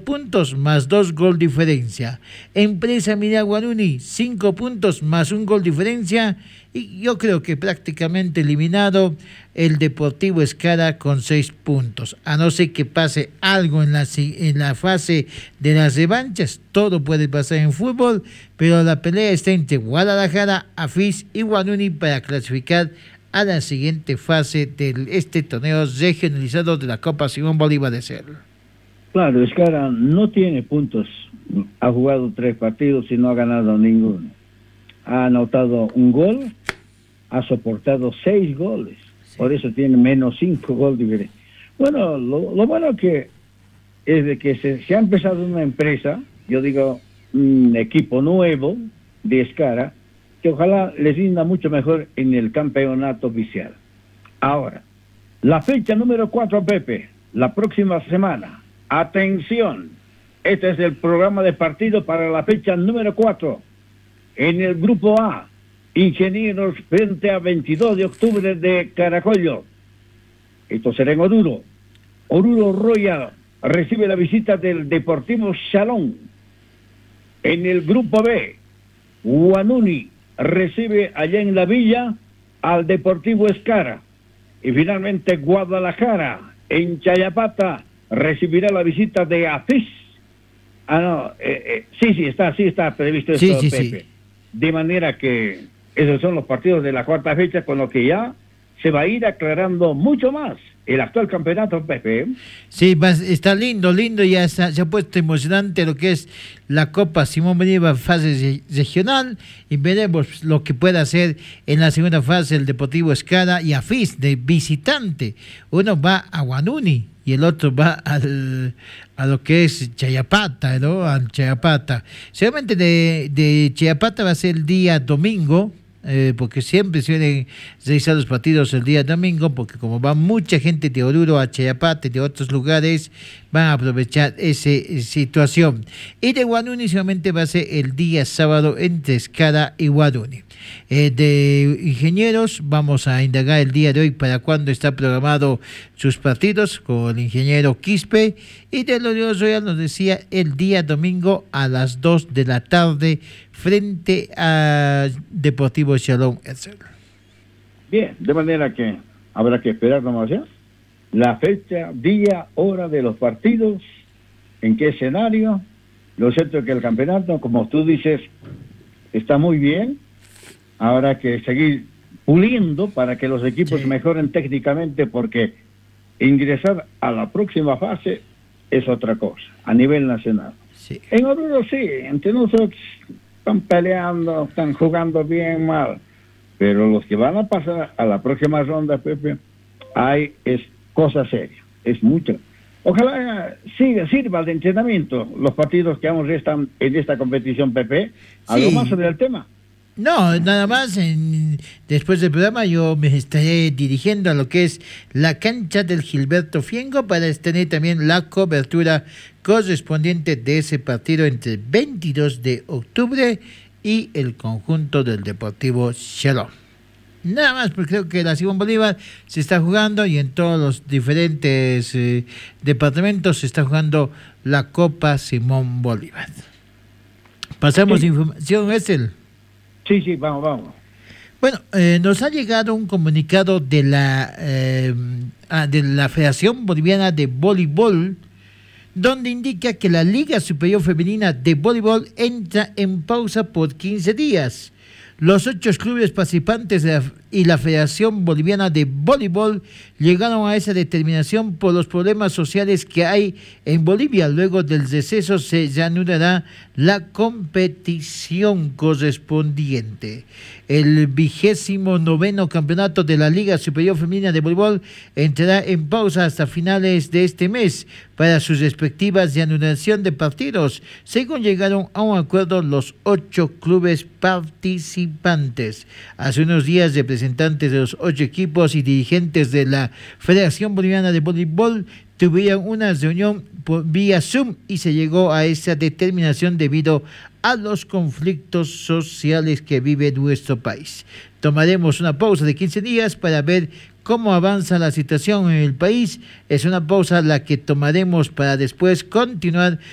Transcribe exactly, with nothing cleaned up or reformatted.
puntos más dos gol diferencia. Empresa Minera Guanuni, cinco puntos más un gol diferencia. Y yo creo que prácticamente eliminado el Deportivo Escara con seis puntos. A no ser que pase algo en la, en la fase de las revanchas, todo puede pasar en fútbol, pero la pelea está entre Guadalajara, Afis y Guanuni para clasificar a la siguiente fase de este torneo regionalizado de la Copa Simón Bolívar de Cerro. Claro, Escara no tiene puntos, ha jugado tres partidos y no ha ganado ninguno. Ha anotado un gol, ha soportado seis goles, sí. Por eso tiene menos cinco goles diferentes. Bueno, lo, lo bueno que es de que se, se ha empezado una empresa, yo digo un equipo nuevo de Escara, que ojalá les rinda mucho mejor en el campeonato oficial. Ahora, la fecha número cuatro, Pepe, la próxima semana. Atención, este es el programa de partido para la fecha número cuatro. En el grupo A, Ingenieros frente a veintidós de octubre de Caracollo. Esto será en Oruro. Oruro Royal recibe la visita del Deportivo Chalón. En el grupo B, Guanuni recibe allá en la villa al Deportivo Escara. Y finalmente Guadalajara en Chayapata recibirá la visita de Afis. Ah, no, eh, eh, sí, sí, está, sí está previsto esto, sí, sí, Pepe. Sí. De manera que esos son los partidos de la cuarta fecha, con lo que ya se va a ir aclarando mucho más el actual campeonato, Pepe. Sí, va, está lindo, lindo, ya está, se ha puesto emocionante lo que es la Copa Simón Bolívar fase regional, y veremos lo que puede hacer en la segunda fase el Deportivo Escara y Afis de visitante. Uno va a Guanuni y el otro va al, a lo que es Chayapata, ¿no? Al Chayapata. Seguramente de, de Chayapata va a ser el día domingo, eh, porque siempre suelen realizar los partidos el día domingo, porque como va mucha gente de Oruro a Chayapata y de otros lugares, van a aprovechar esa situación. Y de Guanuni solamente va a ser el día sábado entre Escara y Guanuni. Eh, de Ingenieros vamos a indagar el día de hoy para cuándo está programado sus partidos con el ingeniero Quispe, y de Oruro Royal nos decía el día domingo a las dos de la tarde frente a Deportivo Chalón. Bien, de manera que habrá que esperar nomás ya la fecha, día, hora de los partidos, en qué escenario. Lo cierto es que el campeonato, como tú dices, está muy bien. Habrá que seguir puliendo para que los equipos sí. mejoren técnicamente, porque ingresar a la próxima fase es otra cosa, a nivel nacional. Sí. En Oruro sí, entre nosotros están peleando, están jugando bien, mal, pero los que van a pasar a la próxima ronda, Pepe, hay es cosa seria, es mucho. Ojalá siga, sirva de entrenamiento los partidos que aún restan en esta competición, Pepe. ¿Algo sí. más sobre el tema? No, nada más. En, después del programa yo me estaré dirigiendo a lo que es la cancha del Gilberto Fiengo para tener también la cobertura correspondiente de ese partido entre el veintidós de octubre y el conjunto del Deportivo Chalón. Nada más, porque creo que la Simón Bolívar se está jugando y en todos los diferentes eh, departamentos se está jugando la Copa Simón Bolívar. Pasamos sí. información, Esel. Sí, sí, vamos, vamos. Bueno, eh, nos ha llegado un comunicado de la eh, de la Federación Boliviana de Voleibol, donde indica que la Liga Superior Femenina de Voleibol entra en pausa por quince días. Los ocho clubes participantes de la, y la Federación Boliviana de Voleibol llegaron a esa determinación por los problemas sociales que hay en Bolivia. Luego del receso se reanudará la competición correspondiente. El vigésimo noveno campeonato de la Liga Superior Femenina de Voleibol entrará en pausa hasta finales de este mes para sus respectivas reanudación de partidos, según llegaron a un acuerdo los ocho clubes participantes. Hace unos días, representantes de los ocho equipos y dirigentes de la Federación Boliviana de Voleibol tuvieron una reunión por vía Zoom y se llegó a esa determinación debido a los conflictos sociales que vive nuestro país. Tomaremos una pausa de quince días para ver cómo avanza la situación en el país. Es una pausa la que tomaremos para después continuar